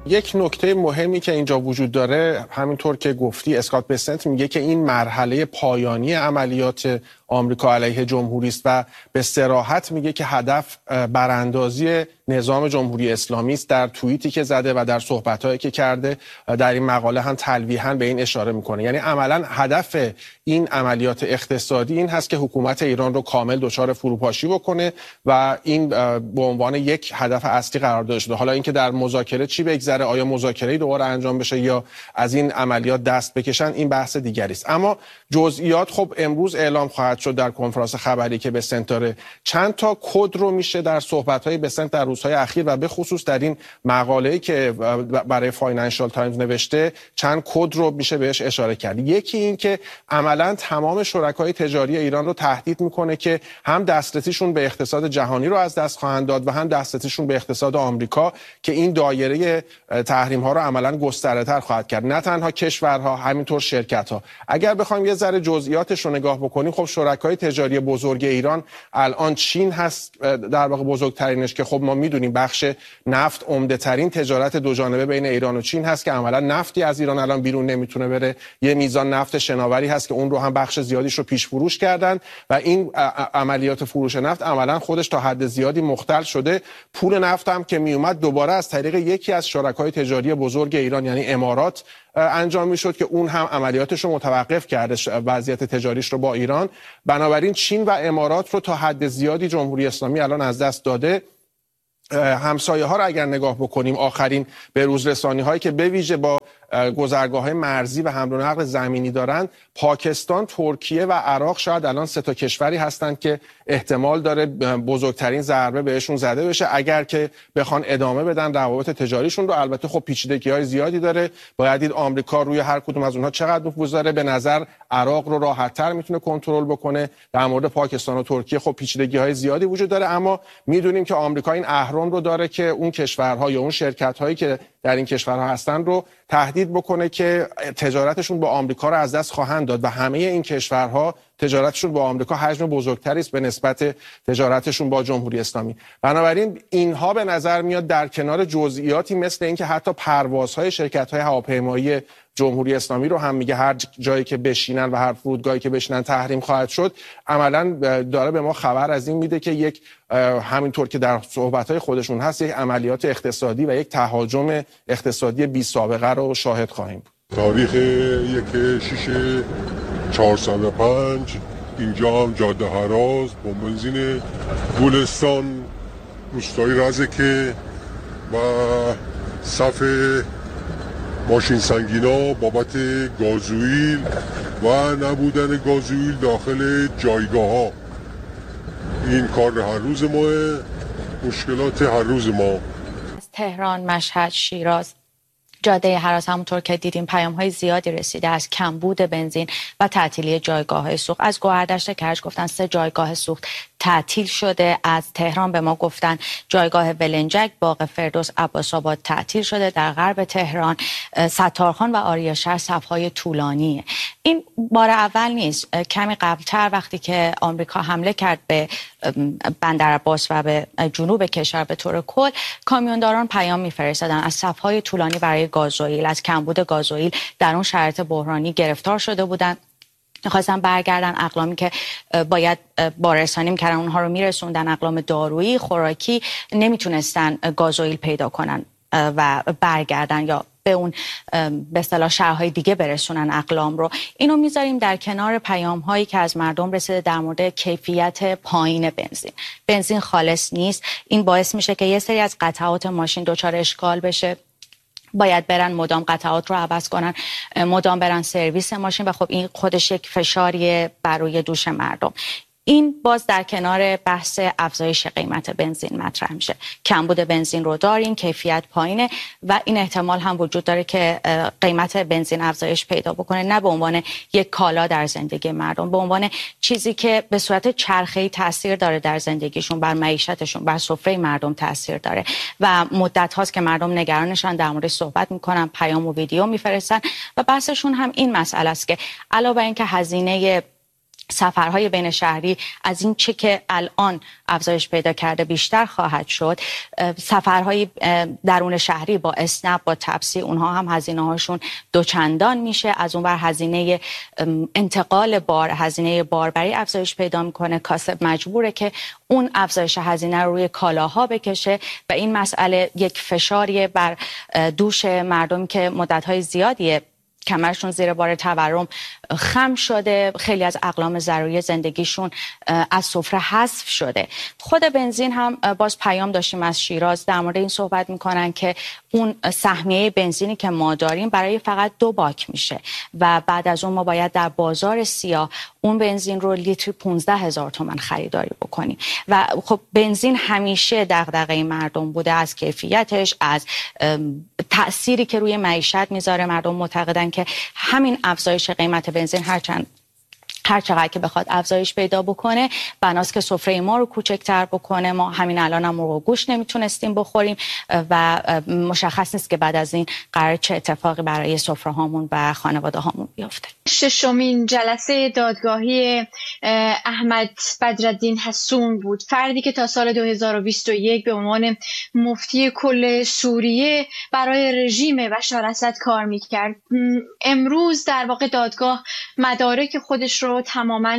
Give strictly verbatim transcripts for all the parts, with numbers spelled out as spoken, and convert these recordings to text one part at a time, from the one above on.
یک نکته مهمی که اینجا وجود داره، همینطور که گفتی اسکات بسنت میگه که این مرحله پایانی عملیات آمریکا علیه جمهوری است و به صراحت میگه که هدف براندازی نظام جمهوری اسلامی است. در توییتی که زده و در صحبت‌هایی که کرده در این مقاله هم تلویحاً به این اشاره میکنه. یعنی عملاً هدف این عملیات اقتصادی این هست که حکومت ایران رو کامل دچار فروپاشی بکنه و این به عنوان یک هدف اصلی قرار داده شده. حالا اینکه در مذاکره چی بگذره، آیا مذاکره‌ای دوباره انجام بشه یا از این عملیات دست بکشن، این بحث دیگری است. اما جزئیات خب امروز اعلام خواهد شد در کنفرانس خبری که بسنت داره. چند تا کد رو میشه در صحبت‌های بسنت در روزهای اخیر و به خصوص در این مقاله‌ای که برای فاینانشال تایمز نوشته چند کد رو میشه بهش اشاره کرد. یکی این که عملاً تمام شرکای تجاری ایران رو تهدید میکنه که هم دسترسیشون به اقتصاد جهانی رو از دست خواهند داد و هم دسترسیشون به اقتصاد آمریکا که این دایره تحریم ها رو عملاً گسترده‌تر خواهد کرد. نه تنها کشورها، همینطور شرکت ها. اگر بخوایم یه ذره جزئیاتش رو نگاه بکنیم، خب شرکای تجاری بزرگ ایران الان چین هست در واقع بزرگترینش که خب ما میدونیم بخش نفت عمده ترین تجارت دو جانبه بین ایران و چین هست که عملاً نفتی از ایران الان بیرون نمیتونه بره. یه میزان نفت شناوری هست که اون رو هم بخش زیادیش رو پیش فروش کردن و این عملیات فروش نفت عملاً خودش تا حد زیادی مختل شده. پول نفت هم که میومد دوباره از طریق یکی از شرکای تجاری بزرگ ایران یعنی امارات انجام میشد که اون هم عملیاتش رو متوقف کرده، وضعیت تجاریش رو با ایران. بنابراین چین و امارات رو تا حد زیادی جمهوری اسلامی الان از دست داده. همسایه ها رو اگر نگاه بکنیم، آخرین به روز رسانی هایی که به ویژه با گذرگاه های مرزی و حمل و نقل زمینی دارند، پاکستان، ترکیه و عراق شاید الان سه تا کشوری هستند که احتمال داره بزرگترین ضربه بهشون زده بشه اگر که بخوان ادامه بدن روابط تجاریشون رو. البته خب پیچیدگی‌های زیادی داره، باید دید آمریکا روی هر کدوم از اونها چقدر نفوذ داره. به نظر عراق رو راحت‌تر میتونه کنترل بکنه. در مورد پاکستان و ترکیه خب پیچیدگی‌های زیادی وجود داره، اما میدونیم که آمریکا این اهرم رو داره که اون کشورها یا اون شرکت‌هایی که در این کشورها هستن رو تهدید بکنه که تجارتشون با آمریکا رو از دست خواهند داد و همه این کشورها تجارتشون با آمریکا حجم بزرگتری است به نسبت تجارتشون با جمهوری اسلامی. بنابراین اینها به نظر میاد در کنار جزئیاتی مثل اینکه حتی پروازهای شرکت‌های هواپیمایی جمهوری اسلامی رو هم میگه هر جایی که بشینن و هر فرودگاهی که بشینن تحریم خواهد شد، عملاً داره به ما خبر از این میده که یک همینطور که در صحبت‌های خودشون هست یک عملیات اقتصادی و یک تهاجم اقتصادی بی سابقه رو شاهد خواهیم بود. تاریخ یک شش چهارصد و پنج اینجا هم جاده هراز با بنزین گلستان روستایی رزکه و صف ماشین سنگینا بابت گازوئیل و نبودن گازوئیل داخل جایگاه ها. این کار هر روز ماه، مشکلات هر روز ما. تهران، مشهد، شیراز، جاده هراز همونطور که دیدیم پیام‌های زیادی رسیده از کمبود بنزین و تعطیلی جایگاه‌های سوخت. از گوهردشت کرج گفتن سه جایگاه سوخت تعطیل شده. از تهران به ما گفتن جایگاه ولنجک، باغ فردوس، عباس‌آباد تعطیل شده. در غرب تهران ستارخان و آریاشهر صف‌های طولانیه. این بار اول نیست. کمی قبلتر وقتی که آمریکا حمله کرد به بندر عباس و به جنوب کشور به طور کل، کامیونداران پیام می‌فرستادن از صف‌های طولانی برای گازوئیل، از کمبود گازوئیل در اون شرایط بحرانی گرفتار شده بودن. می‌خواستن برگردن اقلامی که باید باررسانی می‌کردن اونها رو میرسوندن، اقلام دارویی، خوراکی، نمیتونستن گازوئیل پیدا کنن و برگردن یا به اون به اصطلاح شهرهای دیگه برسونن اقلام رو. اینو میذاریم در کنار پیام هایی که از مردم رسیده در مورد کیفیت پایین بنزین. بنزین خالص نیست. این باعث میشه که یه سری از قطعات ماشین دچار اشکال بشه، باید برن مدام قطعات رو عوض کنن، مدام برن سرویس ماشین و خب این خودش یک فشاریه بر روی دوش مردم. این باز در کنار بحث افزایش قیمت بنزین مطرح میشه. کمبود بنزین رو داریم، کیفیت پایینه و این احتمال هم وجود داره که قیمت بنزین افزایش پیدا بکنه، نه به عنوان یک کالا در زندگی مردم، به عنوان چیزی که به صورت چرخه‌ای تاثیر داره در زندگیشون، بر معیشتشون، بر سفره مردم تاثیر داره و مدت هاست که مردم نگرانشن، در موردش صحبت میکنن، پیام و ویدیو میفرستن و بحثشون هم این مسئله است که علاوه اینکه هزینه سفرهای بین شهری از این چه که الان افزایش پیدا کرده بیشتر خواهد شد. سفرهای درون شهری با اسنپ با تپسی اونها هم هزینه هاشون دوچندان میشه. از اون بر هزینه انتقال بار، هزینه باربری افزایش پیدا میکنه. کاسب مجبوره که اون افزایش هزینه رو روی کالاها بکشه و این مسئله یک فشاریه بر دوش مردم که مدت‌های زیادیه کمرشون زیر بار تورم خم شده. خیلی از اقلام ضروری زندگیشون از سفره حذف شده. خود بنزین هم باز پیام داشتیم از شیراز، در مورد این صحبت میکنن که اون سهمیه بنزینی که ما داریم برای فقط دو باک میشه و بعد از اون ما باید در بازار سیاه اون بنزین رو لیتر پانزده هزار تومان خریداری بکنیم و خب بنزین همیشه دغدغه مردم بوده، از کیفیتش، از تأثیری که روی معیشت میذاره. مردم معتقدن که همین افزایش قیمت بنزین هرچند هر چقدر که بخواد افزایش پیدا بکنه بناست که سفره ما رو کوچکتر بکنه. ما همین الان هم مرغ و گوشت نمیتونستیم بخوریم و مشخص نیست که بعد از این قرار چه اتفاقی برای سفره هامون و خانواده هامون بیفته. ششمین جلسه دادگاهی احمد بدرالدین حسون بود، فردی که تا سال دو هزار و بیست و یک به عنوان مفتی کل سوریه برای رژیم بشار اسد کار میکرد. امروز در واقع دادگاه مدارک خودش رو تماما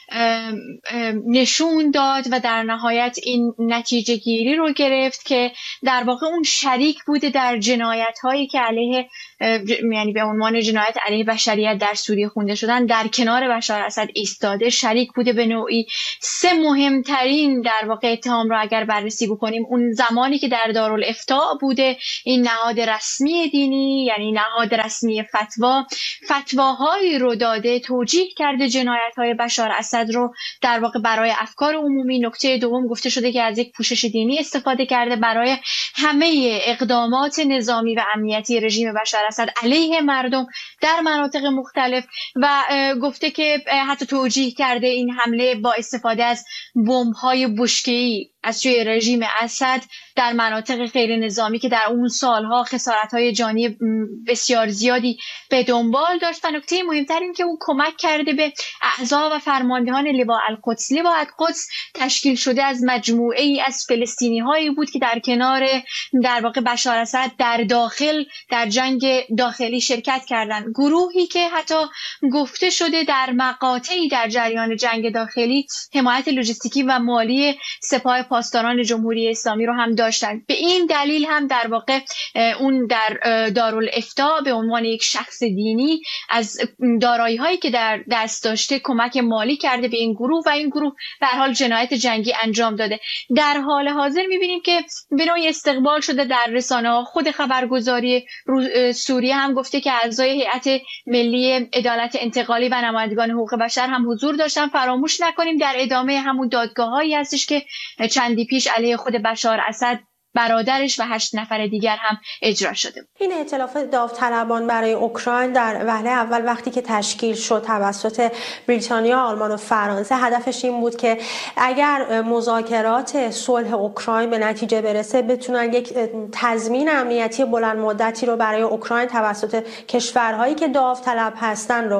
نشون داد و در نهایت این نتیجه گیری رو گرفت که در واقع اون شریک بوده در جنایت هایی که علیه، یعنی به عنوان جنایت علیه بشریت در سوریه خونده شدن، در کنار بشار اسد ایستاده، شریک بوده به نوعی. سه مهمترین در واقع اتهام رو اگر بررسی بکنیم، اون زمانی که در دارالافتاء بوده، این نهاد رسمی دینی یعنی نهاد رسمی فتوا فتواهایی رو داده، توجیه کرده جنایت‌های بشار اسد رو در واقع برای افکار عمومی. نکته دوم گفته شده که از یک پوشش دینی استفاده کرده برای همه اقدامات نظامی و امنیتی رژیم بشار اسد علیه مردم در مناطق مختلف و گفته که حتی توجیه کرده این حمله با استفاده از بمب‌های بشکه‌ای از سوی رژیم اسد در مناطق غیر نظامی که در اون سالها خسارت‌های جانی بسیار زیادی به دنبال داشت. و نکته مهمتر این که اون کمک کرده به اعضا و فرماندهان لوا القدس. لوا القدس تشکیل شده از مجموعه ای از فلسطینی‌هایی بود که در کنار در واقع بشار اسد در داخل در جنگ داخلی شرکت کردند. گروهی که حتی گفته شده در مقاطعی در جریان جنگ داخلی حمایت لوجستیکی و مالی سپاه پاسداران جمهوری اسلامی رو هم داشتند. به این دلیل هم در واقع اون در دارالافتاء به عنوان یک شخص دینی از دارایی هایی که در دست داشته کمک مالی کرده به این گروه و این گروه به هر حال جنایت جنگی انجام داده. در حال حاضر می‌بینیم که به نوعی استقبال شده در رسانه‌ها. خود خبرگزاری سوریه هم گفته که اعضای هیئت ملی عدالت انتقالی و نمایندگان حقوق بشر هم حضور داشتن. فراموش نکنیم در ادامه همون دادگاه‌هایی هستش که چندی پیش علیه خود بشار اسد، برادرش و هشت نفر دیگر هم اجرا شده. این ائتلاف داوطلبان برای اوکراین در وهله اول وقتی که تشکیل شد توسط بریتانیا، آلمان و فرانسه، هدفش این بود که اگر مذاکرات صلح اوکراین به نتیجه برسه بتونن یک تضمین امنیتی بلند مدتی رو برای اوکراین توسط کشورهایی که داوطلب هستن رو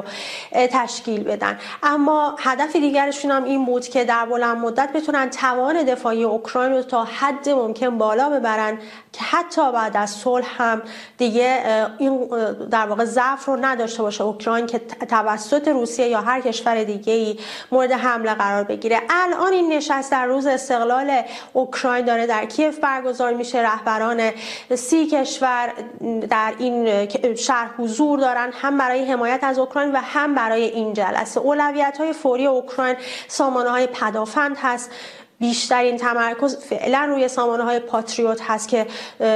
تشکیل بدن. اما هدف دیگرشون هم این بود که در بلند مدت بتونن توان دفاعی اوکراین رو تا حد ممکن بالا ببرن که حتی بعد از صلح هم دیگه این در واقع ضعف رو نداشته باشه اوکراین که توسط روسیه یا هر کشور دیگه‌ای مورد حمله قرار بگیره. الان این نشست در روز استقلال اوکراین داره در کیف برگزار میشه. رهبران سی کشور در این شهر حضور دارن، هم برای حمایت از اوکراین و هم برای این جلسه. اولویت‌های فوری اوکراین سامانه‌های پدافند هست. بیشترین تمرکز فعلا روی سامانه‌های پاتریوت هست که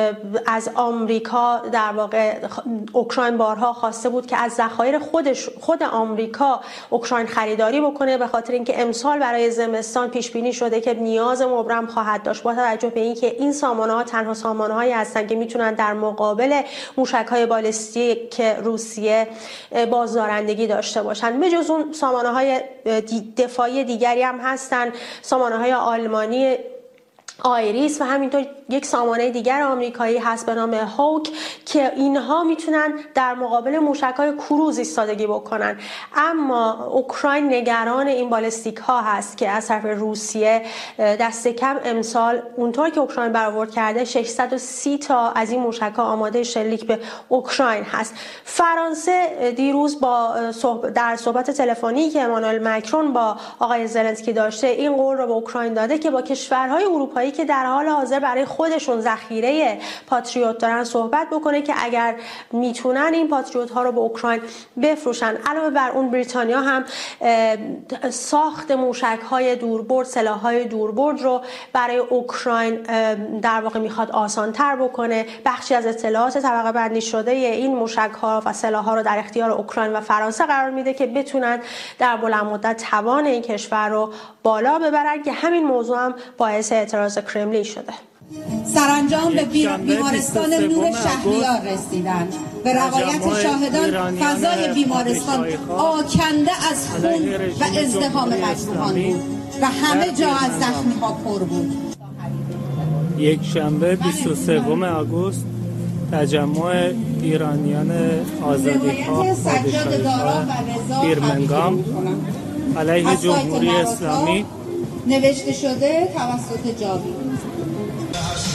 از آمریکا در واقع اوکراین بارها خواسته بود که از ذخایر خودش خود آمریکا اوکراین خریداری بکنه، به خاطر اینکه امسال برای زمستان پیش بینی شده که نیاز مبرم خواهد داشت، با توجه به اینکه این سامانه‌ها تنها سامانه‌هایی هستند که میتونن در مقابل موشک‌های بالستیک که روسیه بازدارندگی داشته باشند. به جز اون سامانه‌های دفاعی دیگری هم هستن، سامانه‌های آلمانی آیریس و همینطور یک سامانه دیگر آمریکایی هست به نام هوک که اینها میتونن در مقابل موشک‌های کروز ایستادگی بکنن. اما اوکراین نگران این بالستیک ها هست که از طرف روسیه دست کم امسال اونطور که اوکراین برآورد کرده ششصد و سی تا از این موشک‌ها آماده شلیک به اوکراین هست. فرانسه دیروز با در صحبت تلفنی که امانوئل مکرون با آقای زلنسکی داشته این قول رو به اوکراین داده که با کشورهای اروپایی که در حال حاضر برای خودشون ذخیره پاتریوت دارن صحبت بکنه که اگر میتونن این پاتریوت ها رو به اوکراین بفروشن. علاوه بر اون بریتانیا هم ساخت موشک های دوربرد، سلاح های دوربرد رو برای اوکراین در واقع میخواد آسان تر بکنه. بخشی از اطلاعات طبقه بندی شده این موشک ها و سلاح ها رو در اختیار اوکراین و فرانسه قرار میده که بتونن در بلند مدت توان این کشور رو بالا ببرن که همین موضوع هم باعث اعتراض کرملین شده. سرانجام به بیمارستان نور شهریار رسیدند. به روایت شاهدان فضای بیمارستان آکنده از خون و ازدحام مجروحان بود و همه جا از زخمی‌ها پر بود. یک شنبه بیست و سوم آگوست تجمع ایرانیان آزادی‌خواه پادشاهی‌خواه بیرمنگام علیه جمهوری اسلامی نوشته شده توسط جاوید